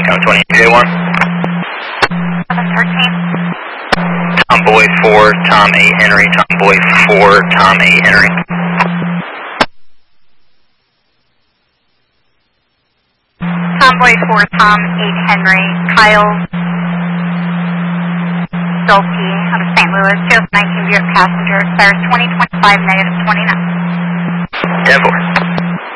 Count 2281. 713. Tomboy 4, Tom 8 Henry, Tomboy 4, Tom 8 Henry. Tomboy 4, Tom 8 Henry, Kyle Dolke out of St. Louis, 219 Buick passenger, expires 2025, -29. 10-4.